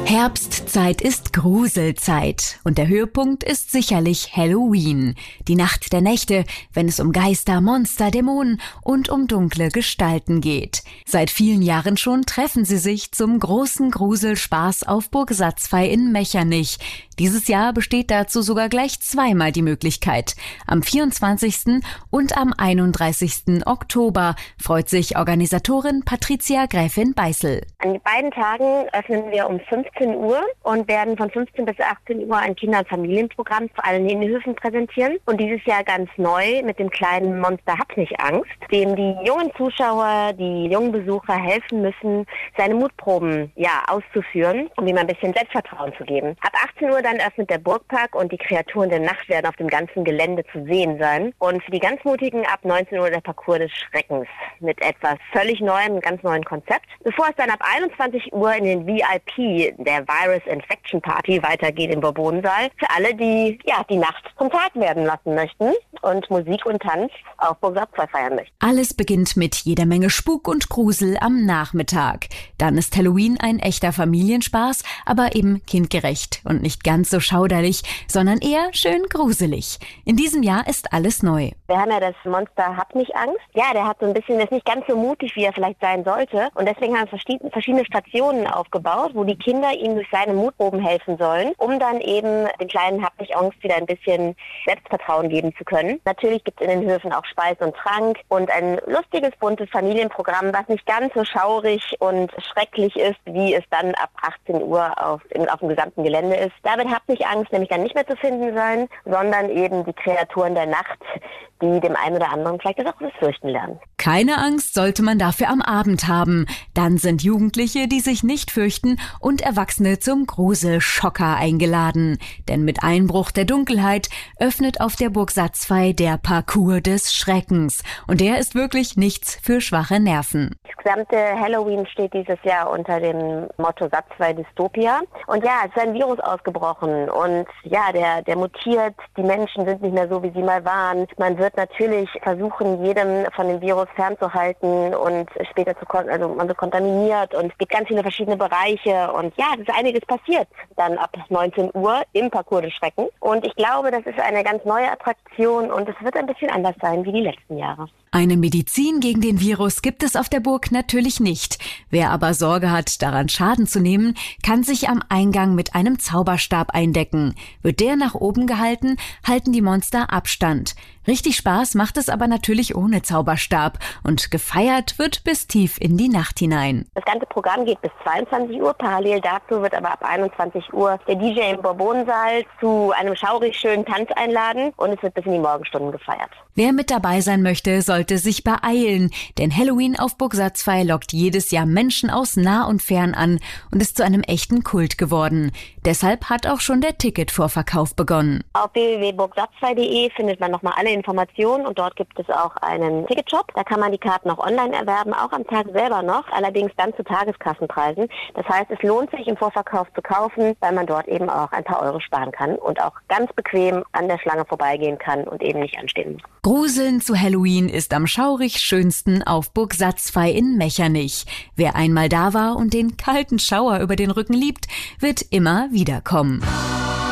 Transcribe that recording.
Herbstzeit ist Gruselzeit und der Höhepunkt ist sicherlich Halloween, die Nacht der Nächte, wenn es um Geister, Monster, Dämonen und um dunkle Gestalten geht. Seit vielen Jahren schon treffen sie sich zum großen Gruselspaß auf Burg Satzvey in Mechernich. Dieses Jahr besteht dazu sogar gleich zweimal die Möglichkeit. Am 24. und am 31. Oktober freut sich Organisatorin Patricia Gräfin Beißel. An beiden Tagen öffnen wir um 15 Uhr und werden von 15 bis 18 Uhr ein Kinder- und Familienprogramm zu allen Innenhöfen präsentieren. Und dieses Jahr ganz neu mit dem kleinen Monster Hab nicht Angst, dem die jungen Zuschauer, die jungen Besucher helfen müssen, seine Mutproben auszuführen, um ihm ein bisschen Selbstvertrauen zu geben. Ab 18 Uhr dann öffnet der Burgpark und die Kreaturen der Nacht werden auf dem ganzen Gelände zu sehen sein. Und für die ganz Mutigen ab 19 Uhr der Parcours des Schreckens mit etwas völlig Neuem, ganz neuen Konzept. Bevor es dann ab 21 Uhr in den VIP, der Virus Infection Party, weitergeht im Bourbonsaal. Für alle, die die Nacht zum Tag werden lassen möchten und Musik und Tanz auf Burg Satzvey feiern möchten. Alles beginnt mit jeder Menge Spuk und Grusel am Nachmittag. Dann ist Halloween ein echter Familienspaß, aber eben kindgerecht und nicht ganz so schauderlich, sondern eher schön gruselig. In diesem Jahr ist alles neu. Wir haben ja das Monster Hab nicht Angst. Ja, der hat so ein bisschen, ist nicht ganz so mutig, wie er vielleicht sein sollte. Und deswegen haben wir verschiedene Stationen aufgebaut, wo die Kinder ihm durch seine Mutproben helfen sollen, um dann eben den kleinen Hab nicht Angst wieder ein bisschen Selbstvertrauen geben zu können. Natürlich gibt es in den Höfen auch Speise und Trank und ein lustiges, buntes Familienprogramm, was nicht ganz so schaurig und schrecklich ist, wie es dann ab 18 Uhr auf dem gesamten Gelände ist. Da wird Hab nicht Angst nämlich dann nicht mehr zu finden sein, sondern eben die Kreaturen der Nacht, die dem einen oder anderen vielleicht auch das Fürchten lernen. Keine Angst sollte man dafür am Abend haben. Dann sind Jugendliche, die sich nicht fürchten, und Erwachsene zum Gruselschocker eingeladen. Denn mit Einbruch der Dunkelheit öffnet auf der Burg Satzvey der Parcours des Schreckens. Und der ist wirklich nichts für schwache Nerven. Das gesamte Halloween steht dieses Jahr unter dem Motto Satzvey Dystopia. Und ja, es ist ein Virus ausgebrochen. Und ja, der mutiert. Die Menschen sind nicht mehr so, wie sie mal waren. Man wird natürlich versuchen, jedem von dem Virus fernzuhalten und später man wird kontaminiert und es gibt ganz viele verschiedene Bereiche und ja, es ist einiges passiert dann ab 19 Uhr im Parcours des Schreckens und ich glaube, das ist eine ganz neue Attraktion und es wird ein bisschen anders sein wie die letzten Jahre. Eine Medizin gegen den Virus gibt es auf der Burg natürlich nicht. Wer aber Sorge hat, daran Schaden zu nehmen, kann sich am Eingang mit einem Zauberstab eindecken. Wird der nach oben gehalten, halten die Monster Abstand. Richtig Spaß macht es aber natürlich ohne Zauberstab und gefeiert wird bis tief in die Nacht hinein. Das ganze Programm geht bis 22 Uhr. Parallel dazu wird aber ab 21 Uhr der DJ im Bourbonsaal zu einem schaurig schönen Tanz einladen und es wird bis in die Morgenstunden gefeiert. Wer mit dabei sein möchte, sollte sich beeilen, denn Halloween auf Burg Satzvey lockt jedes Jahr Menschen aus nah und fern an und ist zu einem echten Kult geworden. Deshalb hat auch schon der Ticketvorverkauf begonnen. Auf www.burgsatzvey.de findet man nochmal alle Informationen und dort gibt es auch einen Ticketshop. Da kann man die Karten auch online erwerben, auch am Tag selber noch, allerdings dann zu Tageskassenpreisen. Das heißt, es lohnt sich im Vorverkauf zu kaufen, weil man dort eben auch ein paar Euro sparen kann und auch ganz bequem an der Schlange vorbeigehen kann und eben nicht anstehen muss. Gruseln zu Halloween ist am schaurig schönsten auf Burg Satzvey in Mechernich. Wer einmal da war und den kalten Schauer über den Rücken liebt, wird immer wiederkommen.